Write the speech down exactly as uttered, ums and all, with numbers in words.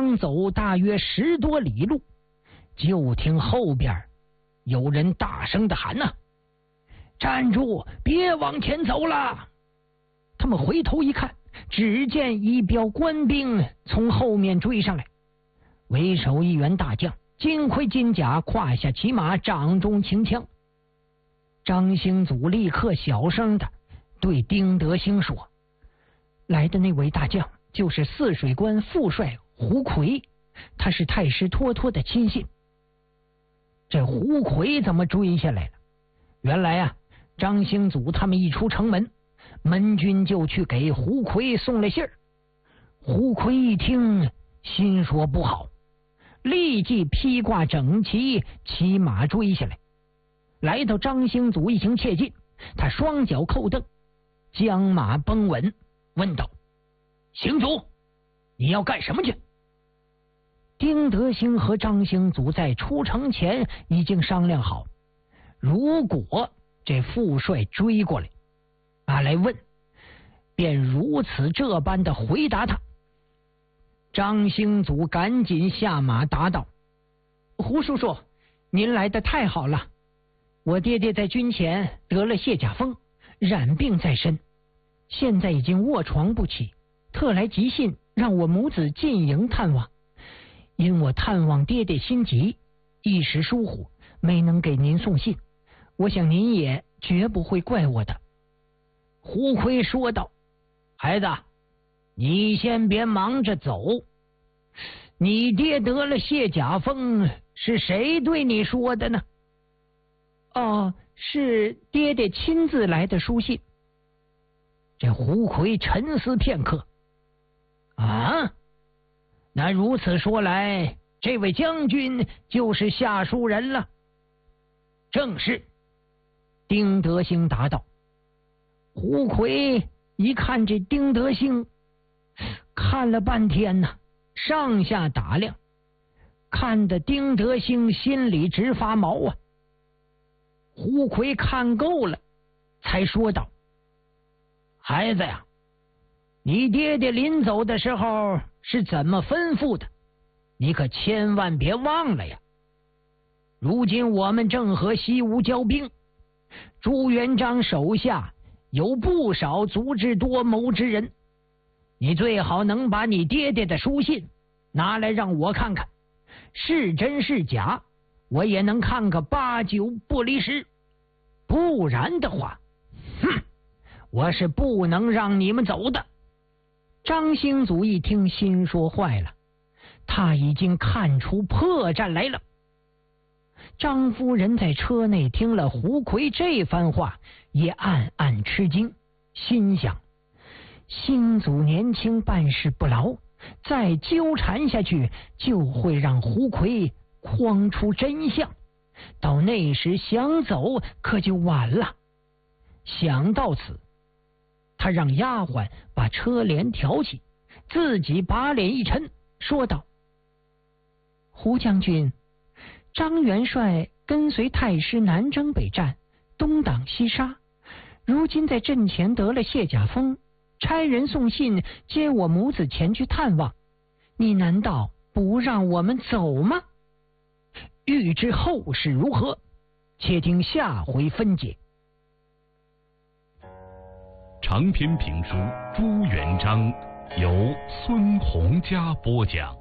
刚走大约十多里路，就听后边有人大声的喊呐：“站住，别往前走了！”他们回头一看，只见一彪官兵从后面追上来，为首一员大将，金盔金甲，胯下骑马，掌中擎枪。张兴祖立刻小声的对丁德兴说：“来的那位大将就是泗水关副帅胡奎，他是太师脱脱的亲信。”这胡奎怎么追下来了？原来啊，张兴祖他们一出城门，门军就去给胡奎送了信儿。胡奎一听，心说不好，立即披挂整齐，骑马追下来。来到张兴祖一行切近，他双脚扣蹬，将马绷稳，问道：“兴祖，你要干什么去？”丁德兴和张兴祖在出城前已经商量好，如果这副帅追过来，啊来问，便如此这般的回答他。张兴祖赶紧下马答道：“胡叔叔，您来的太好了。我爹爹在军前得了卸甲风，染病在身，现在已经卧床不起，特来急信让我母子进营探望。因我探望爹爹心急，一时疏忽，没能给您送信，我想您也绝不会怪我的。”胡奎说道：“孩子，你先别忙着走，你爹得了卸甲风，是谁对你说的呢？”“哦，是爹爹亲自来的书信。”这胡奎沉思片刻，啊，那如此说来，这位将军就是下书人了。正是，丁德兴答道。胡奎一看这丁德兴，看了半天呢，上下打量，看得丁德兴心里直发毛啊。胡奎看够了，才说道：“孩子呀，你爹爹临走的时候是怎么吩咐的？你可千万别忘了呀！如今我们正和西吴交兵，朱元璋手下有不少足智多谋之人，你最好能把你爹爹的书信拿来让我看看，是真是假，我也能看个八九不离十。不然的话，哼，我是不能让你们走的。”张兴祖一听，心说坏了，他已经看出破绽来了。张夫人在车内听了胡奎这番话，也暗暗吃惊，心想：兴祖年轻，办事不牢，再纠缠下去，就会让胡奎诓出真相，到那时想走可就晚了。想到此，他让丫鬟把车帘挑起，自己把脸一沉，说道：“胡将军，张元帅跟随太师南征北战，东挡西杀，如今在阵前得了卸甲风，差人送信接我母子前去探望，你难道不让我们走吗？”欲知后事如何，且听下回分解。 长篇评书《朱元璋》由孙洪嘉播讲。